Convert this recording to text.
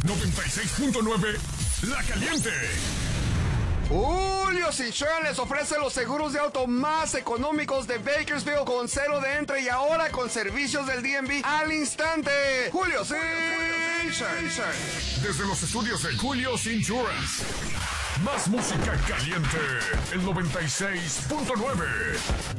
96.9 La Caliente. Julio's Insurance les ofrece los seguros de auto más económicos de Bakersfield con cero de entre y ahora con servicios del DMV al instante. Julio's Insurance. Desde los estudios de Julio's Insurance. Más música caliente. El 96.9.